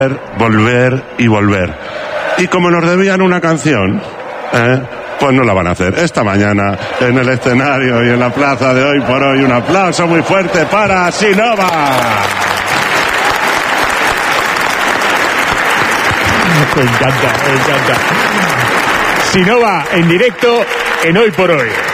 volver y volver. Y como nos debían una canción, pues no la van a hacer. Esta mañana en el escenario y en la plaza de Hoy por Hoy, un aplauso muy fuerte para Sinova. Me encanta. Sinova en directo en Hoy por Hoy.